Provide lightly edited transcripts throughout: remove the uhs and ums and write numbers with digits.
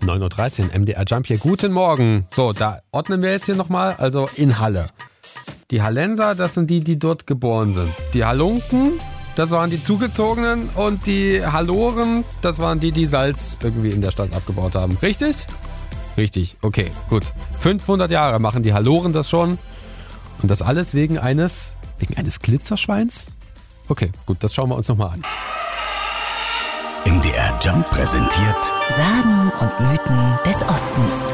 9.13 Uhr, MDR Jump hier. Guten Morgen. So, da ordnen wir jetzt hier nochmal. Also in Halle. Die Hallenser, das sind die, die dort geboren sind. Die Halunken, das waren die Zugezogenen. Und die Halloren, das waren die, die Salz irgendwie in der Stadt abgebaut haben. Richtig? Richtig, okay, gut. 500 Jahre machen die Halloren das schon. Und das alles wegen eines Glitzerschweins? Okay, gut, das schauen wir uns nochmal an. MDR Jump präsentiert Sagen und Mythen des Ostens.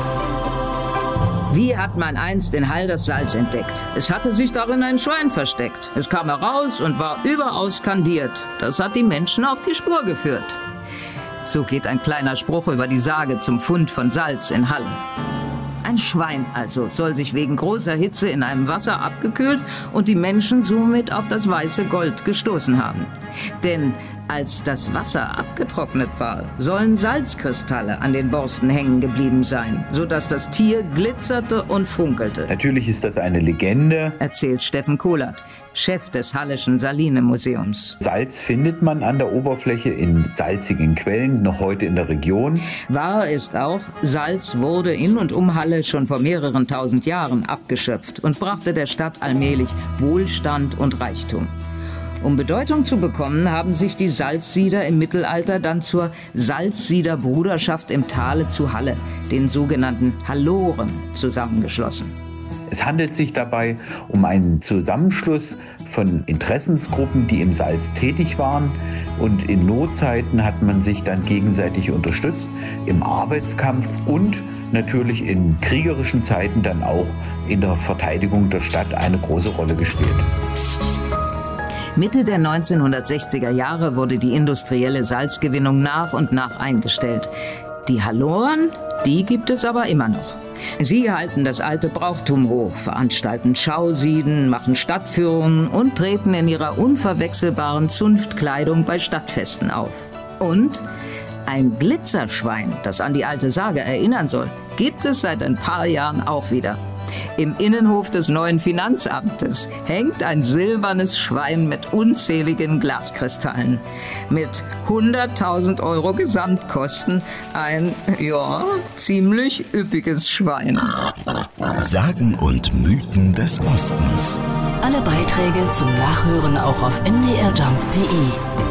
Wie hat man einst in Hall das Salz entdeckt? Es hatte sich darin ein Schwein versteckt. Es kam heraus und war überaus skandiert. Das hat die Menschen auf die Spur geführt. So geht ein kleiner Spruch über die Sage zum Fund von Salz in Halle. Ein Schwein also soll sich wegen großer Hitze in einem Wasser abgekühlt und die Menschen somit auf das weiße Gold gestoßen haben. Denn als das Wasser abgetrocknet war, sollen Salzkristalle an den Borsten hängen geblieben sein, sodass das Tier glitzerte und funkelte. Natürlich ist das eine Legende, erzählt Steffen Kohlert, Chef des Hallischen Saline-Museums. Salz findet man an der Oberfläche in salzigen Quellen, noch heute in der Region. Wahr ist auch, Salz wurde in und um Halle schon vor mehreren tausend Jahren abgeschöpft und brachte der Stadt allmählich Wohlstand und Reichtum. Um Bedeutung zu bekommen, haben sich die Salzsieder im Mittelalter dann zur Salzsiederbruderschaft im Tale zu Halle, den sogenannten Halloren, zusammengeschlossen. Es handelt sich dabei um einen Zusammenschluss von Interessensgruppen, die im Salz tätig waren. Und in Notzeiten hat man sich dann gegenseitig unterstützt, im Arbeitskampf und natürlich in kriegerischen Zeiten dann auch in der Verteidigung der Stadt eine große Rolle gespielt. Mitte der 1960er Jahre wurde die industrielle Salzgewinnung nach und nach eingestellt. Die Halloren, die gibt es aber immer noch. Sie halten das alte Brauchtum hoch, veranstalten Schausieden, machen Stadtführungen und treten in ihrer unverwechselbaren Zunftkleidung bei Stadtfesten auf. Und ein Glitzerschwein, das an die alte Sage erinnern soll, gibt es seit ein paar Jahren auch wieder. Im Innenhof des neuen Finanzamtes hängt ein silbernes Schwein mit unzähligen Glaskristallen. Mit 100.000 € Gesamtkosten ein, ziemlich üppiges Schwein. Sagen und Mythen des Ostens. Alle Beiträge zum Nachhören auch auf mdrjump.de.